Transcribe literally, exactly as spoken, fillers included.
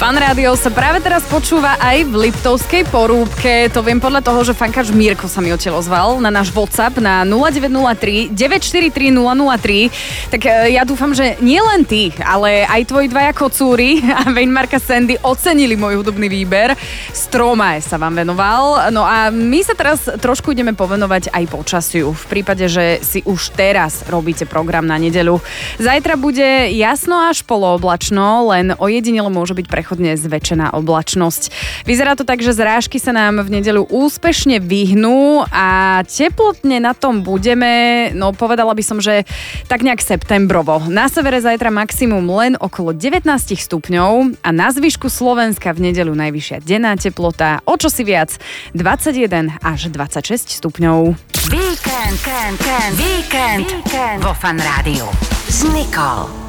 Fan Rádio sa práve teraz počúva aj v Liptovskej Porúbke. To viem podľa toho, že fankač Mirko sa mi odtiaľ ozval na náš WhatsApp na nula deväť nula tri deväť štyri tri nula nula tri. Tak ja dúfam, že nie len ty, ale aj tvoji dvaja kocúri a Weinmarka Sandy ocenili môj hudobný výber. Stromae sa vám venoval. No a my sa teraz trošku ideme povenovať aj počasiu. V prípade, že si už teraz robíte program na nedeľu. Zajtra bude jasno až polooblačno, len ojedinelo môže byť prechodne zväčšená oblačnosť. Vyzerá to tak, že zrážky sa nám v nedeľu úspešne vyhnú a teplotne na tom budeme, no povedala by som, že tak nejak septembrovo. Na severe zajtra maximum len okolo devätnásť stupňov a na zvyšku Slovenska v nedeľu najvyššia denná teplota, o čosi viac dvadsaťjeden až dvadsaťšesť stupňov. Víkend, víkend, víkend, víkend vo Fan Rádiu s Nicole.